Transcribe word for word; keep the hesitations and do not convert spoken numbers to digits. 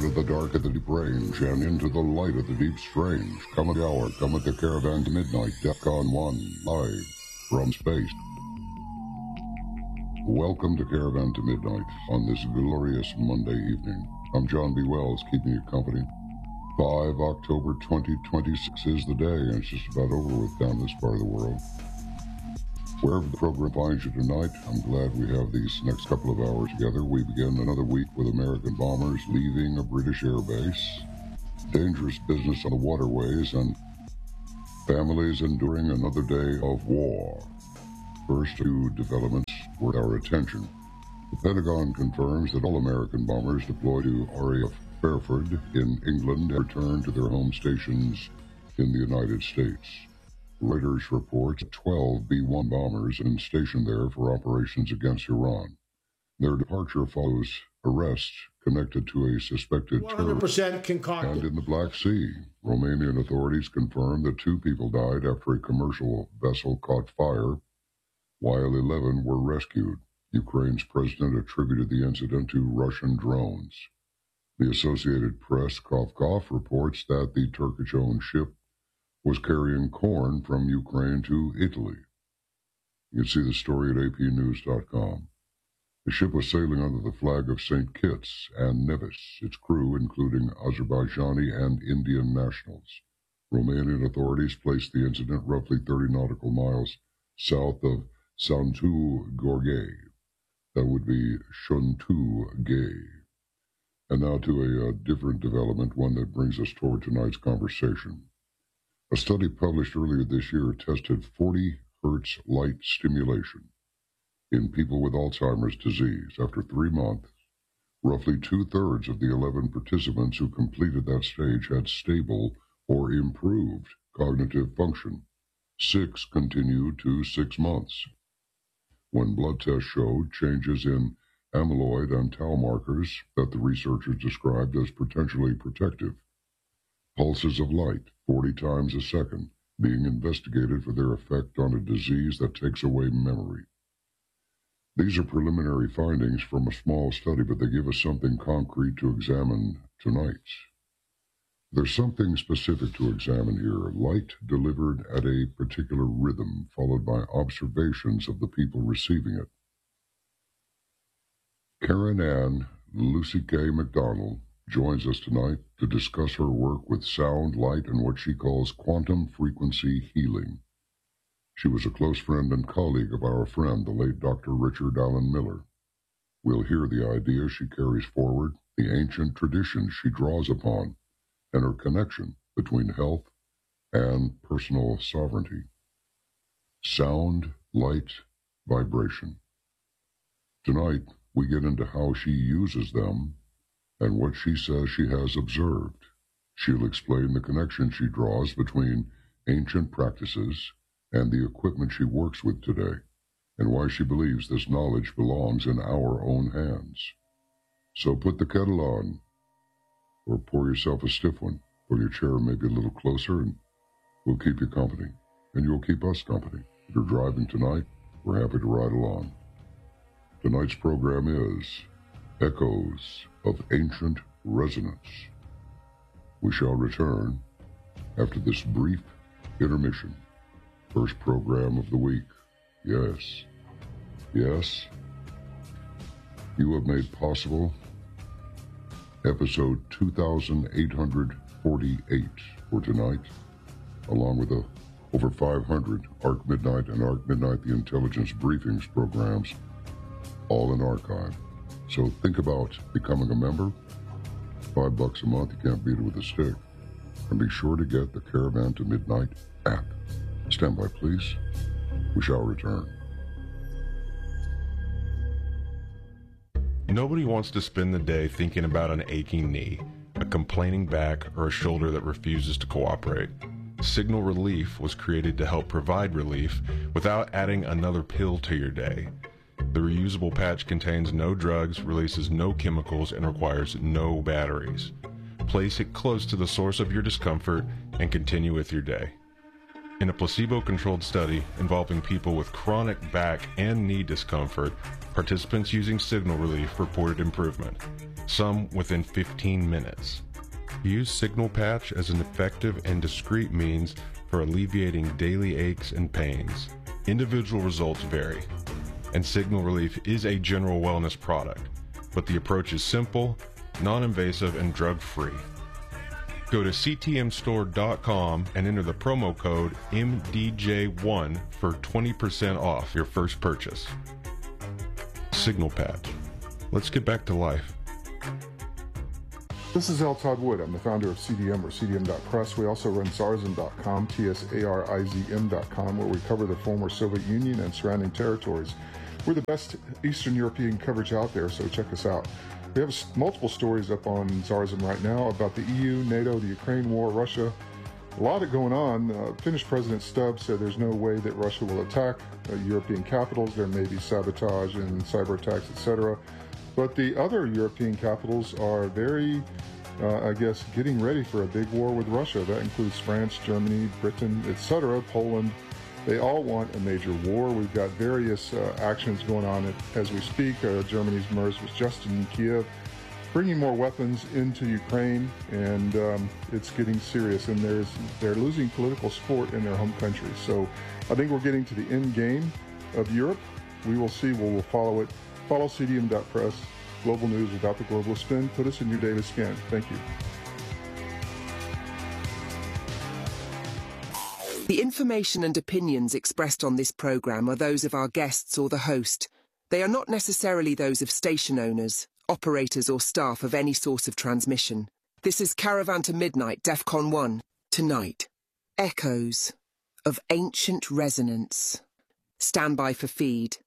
out of the dark of the deep range and into the light of the deep strange. Come at the hour, come at the caravan to midnight, DEFCON one, live from space. Welcome to Caravan to Midnight on this glorious Monday evening. I'm John B. Wells, keeping you company. five October twenty twenty-six is the day, and it's just about over with down this part of the world. Wherever the program finds you tonight, I'm glad we have these next couple of hours together. We begin another week with American bombers leaving a British airbase, dangerous business on the waterways, and families enduring another day of war. First two developments worth our attention. The Pentagon confirms that all American bombers deployed to R A F Fairford in England returned to their home stations in the United States. Reuters reports twelve B one bombers have been stationed there for operations against Iran. Their departure follows arrests connected to a suspected one hundred percent terror. concocted. And in the Black Sea, Romanian authorities confirmed that two people died after a commercial vessel caught fire, while eleven were rescued. Ukraine's president attributed the incident to Russian drones. The Associated Press, cough cough, reports that the Turkish-owned ship was carrying corn from Ukraine to Italy. You can see the story at A P news dot com. The ship was sailing under the flag of Saint Kitts and Nevis, its crew including Azerbaijani and Indian nationals. Romanian authorities placed the incident roughly thirty nautical miles south of Sfântu Gheorghe. That would be Sfântu Gheorghe. And now to a, a different development, one that brings us toward tonight's conversation. A study published earlier this year tested forty hertz light stimulation in people with Alzheimer's disease. After three months, roughly two-thirds of the eleven participants who completed that stage had stable or improved cognitive function. Six continued to six months. When blood tests showed changes in amyloid and tau markers that the researchers described as potentially protective. Pulses of light, forty times a second, being investigated for their effect on a disease that takes away memory. These are preliminary findings from a small study, but they give us something concrete to examine tonight. There's something specific to examine here, light delivered at a particular rhythm, followed by observations of the people receiving it. Karen Ann Lucy K. McDonald joins us tonight to discuss her work with sound, light, and what she calls quantum frequency healing. She was a close friend and colleague of our friend, the late Doctor Richard Allen Miller. We'll hear the ideas she carries forward, the ancient traditions she draws upon, and her connection between health and personal sovereignty. Sound, light, vibration. Tonight, we get into how she uses them and what she says she has observed. She'll explain the connection she draws between ancient practices and the equipment she works with today, and why she believes this knowledge belongs in our own hands. So put the kettle on, or pour yourself a stiff one. Pull your chair maybe a little closer, and we'll keep you company, and you'll keep us company. If you're driving tonight, we're happy to ride along. Tonight's program is Echoes of Ancient Resonance. We shall return after this brief intermission. First program of the week. Yes, yes, you have made possible episode two thousand eight hundred forty-eight for tonight, along with a, over five hundred Arc Midnight and Arc Midnight the Intelligence Briefings programs, all in archive. So think about becoming a member. Five bucks a month, you can't beat it with a stick. And be sure to get the Caravan to Midnight app. Stand by, please. We shall return. Nobody wants to spend the day thinking about an aching knee, a complaining back, or a shoulder that refuses to cooperate. Signal Relief was created to help provide relief without adding another pill to your day. The reusable patch contains no drugs, releases no chemicals, and requires no batteries. Place it close to the source of your discomfort and continue with your day. In a placebo-controlled study involving people with chronic back and knee discomfort, participants using Signal Relief reported improvement. some within fifteen minutes. Use Signal Patch as an effective and discreet means for alleviating daily aches and pains. Individual results vary, and Signal Relief is a general wellness product, but the approach is simple, non-invasive, and drug-free. Go to c t m store dot com and enter the promo code M D J one for twenty percent off your first purchase. Signal Patch. Let's get back to life. This is L. Todd Wood. I'm the founder of C D M, or C D M dot press. We also run Tsarizm dot com, T S A R I Z M dot com, where we cover the former Soviet Union and surrounding territories. We're the best Eastern European coverage out there, so check us out. We have multiple stories up on Tsarizm right now about the E U, NATO, the Ukraine war, Russia. A lot of going on. Uh, Finnish President Stubb said there's no way that Russia will attack uh, European capitals. There may be sabotage and cyber attacks, et cetera. But the other European capitals are very, uh, I guess, getting ready for a big war with Russia. That includes France, Germany, Britain, et cetera, Poland. They all want a major war. We've got various uh, actions going on as we speak. Uh, Germany's MERS was just in Kiev, bringing more weapons into Ukraine, and um, it's getting serious. And there's they're losing political support in their home country. So I think we're getting to the end game of Europe. We will see. We will follow it. Follow C D M dot press, global news without the global spin. Put us in your daily scan. Thank you. The information and opinions expressed on this program are those of our guests or the host. They are not necessarily those of station owners, operators or staff of any source of transmission. This is Caravan to Midnight, DEFCON one. Tonight, echoes of ancient resonance. Stand by for feed.